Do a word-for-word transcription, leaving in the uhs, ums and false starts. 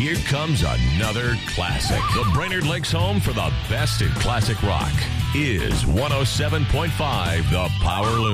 Here comes another classic. The Brainerd Lakes home for the best in classic rock is one oh seven point five The Power Loom.